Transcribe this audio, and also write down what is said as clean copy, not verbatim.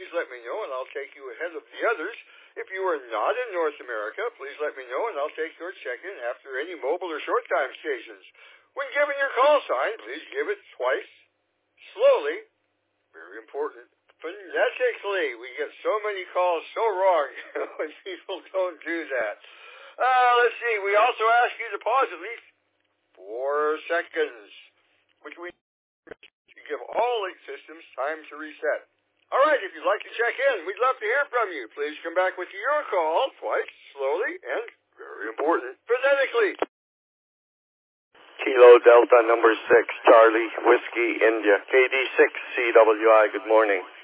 please let me know, and I'll take you ahead of the others. If you are not in North America, please let me know, and I'll take your check-in after any mobile or short-time stations. When giving your call sign, please give it twice, slowly, very important, phonetically. We get so many calls so wrong when people don't do that. Let's see. We also ask you to pause at least 4 seconds, which we give all eight systems time to reset. All right, if you'd like to check in, we'd love to hear from you. Please come back with your call twice, slowly, and, very important, phonetically. Kilo Delta number 6, Charlie, Whiskey, India, KD6, CWI, good morning.